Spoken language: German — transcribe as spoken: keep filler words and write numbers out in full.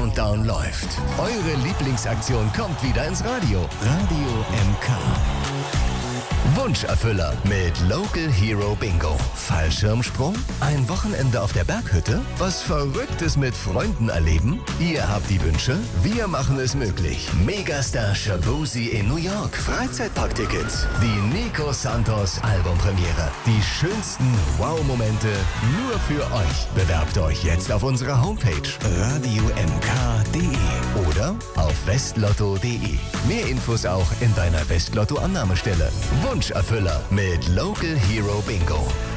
Countdown läuft. Eure Lieblingsaktion kommt wieder ins Radio. Radio M K. Wunscherfüller mit Local Hero Bingo. Fallschirmsprung? Ein Wochenende auf der Berghütte? Was Verrücktes mit Freunden erleben? Ihr habt die Wünsche, wir machen es möglich. Megastar Shaboozey in New York. Freizeitparktickets. Die Nico Santos Albumpremiere. Die schönsten Wow-Momente nur für euch. Bewerbt euch jetzt auf unserer Homepage radio m k punkt d e oder auf westlotto punkt d e. Mehr Infos auch in deiner Westlotto-Annahmestelle. Wunscherfüller mit Local Hero Bingo.